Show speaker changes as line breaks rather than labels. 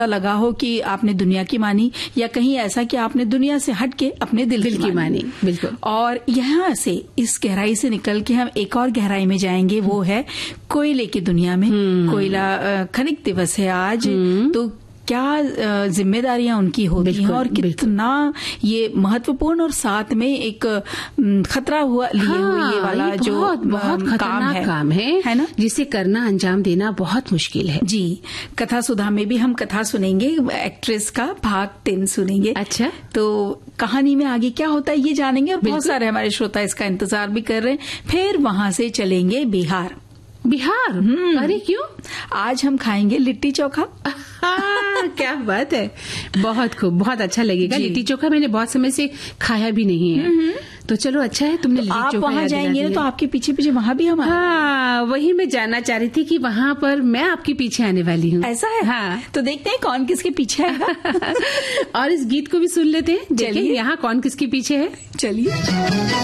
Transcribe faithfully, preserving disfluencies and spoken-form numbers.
लगा हो कि आपने दुनिया की मानी, या कहीं ऐसा कि आपने दुनिया से हट के अपने दिल,
दिल
की,
की
मानी।
मानी। बिल्कुल।
और यहाँ से, इस गहराई से निकल के हम एक और गहराई में जाएंगे, वो है कोयले की दुनिया में। कोयला खनिक दिवस है आज, तो क्या जिम्मेदारियां उनकी होती हैं और कितना ये महत्वपूर्ण और साथ में एक खतरा हुआ लिए
हाँ,
हुए ये वाला
ये
जो
बहुत, बहुत
काम है,
काम है,
है ना,
जिसे करना अंजाम देना बहुत मुश्किल है।
जी। कथा सुधा में भी हम कथा सुनेंगे, एक्ट्रेस का भाग तीन सुनेंगे।
अच्छा,
तो कहानी में आगे क्या होता है ये जानेंगे, और बहुत सारे हमारे श्रोता इसका इंतजार भी कर रहे हैं। फिर वहां से चलेंगे बिहार।
बिहार? अरे क्यों?
आज हम खाएंगे लिट्टी चोखा।
क्या बात है, बहुत खूब, बहुत अच्छा लगेगा। लिट्टी चोखा मैंने बहुत समय से खाया भी नहीं है, तो चलो अच्छा है तुमने लिट्टी
आप
चोखा
वहाँ जाएंगे ना, तो आपके पीछे पीछे वहाँ भी हम।
हाँ, वही मैं जानना चाह रही थी कि वहाँ पर मैं आपके पीछे आने वाली हूँ।
ऐसा है?
हाँ,
तो देखते हैं कौन किसके पीछे है।
और इस गीत को भी सुन लेते हैं, चलिए यहाँ कौन किसके पीछे है।
चलिए।